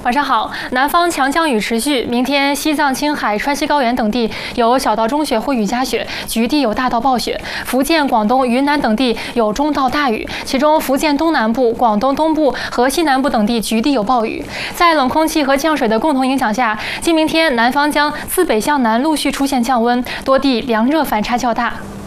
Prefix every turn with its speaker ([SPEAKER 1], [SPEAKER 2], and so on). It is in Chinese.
[SPEAKER 1] 晚上好，南方强降雨持续，明天西藏、青海、川西高原等地有小到中雪或雨夹雪，局地有大到暴雪；福建、广东、云南等地有中到大雨，其中福建东南部、广东东部和西南部等地局地有暴雨。在冷空气和降水的共同影响下，今明天南方将自北向南陆续出现降温，多地凉热反差较大。